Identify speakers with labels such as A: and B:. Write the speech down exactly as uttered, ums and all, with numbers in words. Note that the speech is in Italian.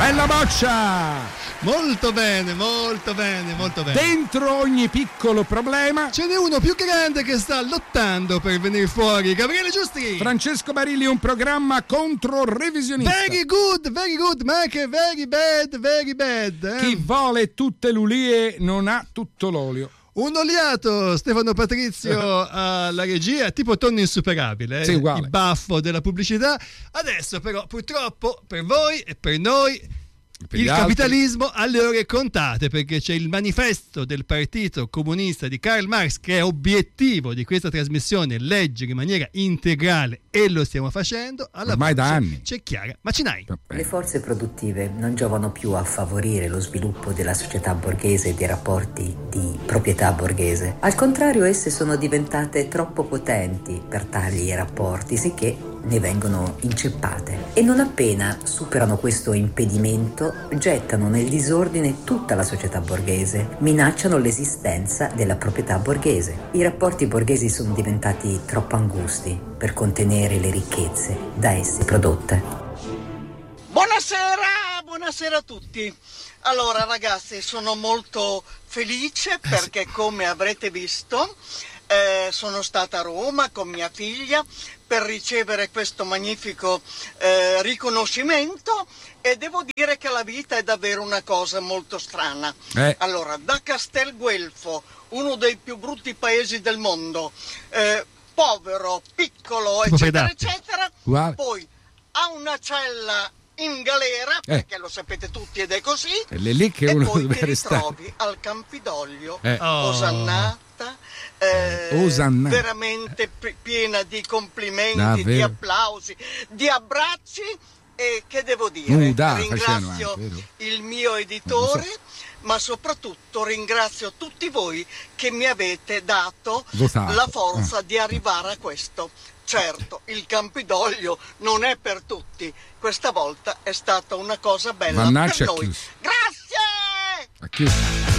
A: Bella boccia!
B: Molto bene, molto bene, molto bene.
A: Dentro ogni piccolo problema
B: ce n'è uno più grande che sta lottando per venire fuori. Gabriele Giusti.
A: Francesco Barilli, un programma contro revisionista.
B: Very good, very good, ma anche very bad, very bad. Eh?
A: Chi vuole tutte l'ulie non ha tutto l'olio.
B: Un oliato, Stefano Patrizio alla regia, tipo tonno insuperabile, eh?
A: Sì, uguale.
B: Il baffo della pubblicità. Adesso però purtroppo per voi e per noi
A: Per
B: il
A: gli altri.
B: capitalismo ha le ore contate, perché c'è il manifesto del Partito Comunista di Karl Marx, che è obiettivo di questa trasmissione leggere in maniera integrale, e lo stiamo facendo alla
A: ormai da
B: voce
A: anni.
B: c'è Chiara Macinai.
C: Le forze produttive non giovano più a favorire lo sviluppo della società borghese e dei rapporti di proprietà borghese. Al contrario, esse sono diventate troppo potenti per tali rapporti, sicché ne vengono inceppate. E non appena superano questo impedimento, gettano nel disordine tutta la società borghese, minacciano l'esistenza della proprietà borghese. I rapporti borghesi sono diventati troppo angusti per contenere le ricchezze da essi prodotte.
D: Buonasera, buonasera a tutti. Allora ragazzi, sono molto felice perché, come avrete visto, eh, sono stata a Roma con mia figlia per ricevere questo magnifico eh, riconoscimento, e devo dire che la vita è davvero una cosa molto strana.
A: Eh.
D: Allora, da Castelguelfo, uno dei più brutti paesi del mondo, eh, povero, piccolo,
B: Tipo
D: eccetera,
B: Pedatti.
D: eccetera,
A: Uguale.
D: poi ha una cella in galera,
A: Eh.
D: perché lo sapete tutti ed è così,
A: È lì che
D: e
A: uno
D: poi
A: deve
D: ti
A: restare.
D: ritrovi al Campidoglio,
A: Eh.
B: Oh.
D: osannata, eh,
A: Osannata.
D: veramente pi- piena di complimenti,
A: Davvero.
D: di applausi, di abbracci, e che devo dire,
A: Nuda,
D: ringrazio
A: facevano anche, vero?
D: il mio editore, ma soprattutto ringrazio tutti voi che mi avete dato
A: Votato.
D: la forza
A: Ah.
D: di arrivare a questo. Certo, il Campidoglio non è per tutti, questa volta è stata una cosa bella
A: Mannaggia
D: per noi.
A: chiuso.
D: Grazie!
A: Ha chiuso.